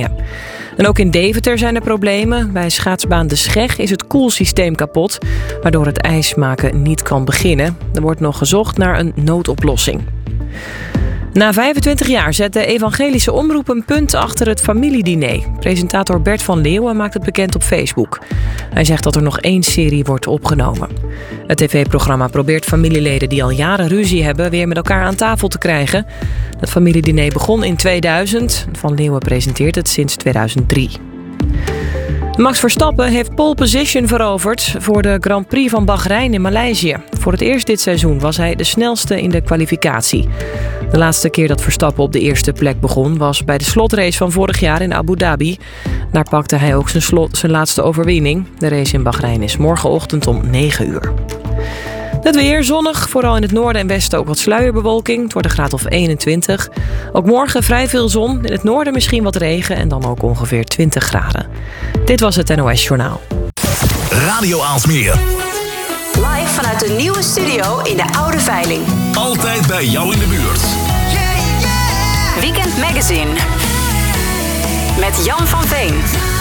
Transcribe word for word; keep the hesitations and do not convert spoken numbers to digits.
rijden. En ook in Deventer zijn er problemen. Bij schaatsbaan De Scheg is het koelsysteem kapot, waardoor het ijsmaken niet kan beginnen. Er wordt nog gezocht naar een noodoplossing. Na vijfentwintig jaar zet de evangelische omroep een punt achter het familiediner. Presentator Bert van Leeuwen maakt het bekend op Facebook. Hij zegt dat er nog één serie wordt opgenomen. Het tv-programma probeert familieleden die al jaren ruzie hebben weer met elkaar aan tafel te krijgen. Het familiediner begon in tweeduizend. Van Leeuwen presenteert het sinds tweeduizend drie. Max Verstappen heeft pole position veroverd voor de Grand Prix van Bahrein in Maleisië. Voor het eerst dit seizoen was hij de snelste in de kwalificatie. De laatste keer dat Verstappen op de eerste plek begon was bij de slotrace van vorig jaar in Abu Dhabi. Daar pakte hij ook zijn, slot, zijn laatste overwinning. De race in Bahrein is morgenochtend om negen uur. Het weer zonnig, vooral in het noorden en westen ook wat sluierbewolking. Het wordt een graad of eenentwintig. Ook morgen vrij veel zon, in het noorden misschien wat regen en dan ook ongeveer twintig graden. Dit was het N O S Journaal. Radio Aalsmeer. Live vanuit de nieuwe studio in de Oude Veiling. Altijd bij jou in de buurt. Weekend Magazine. Met Jan van Veen.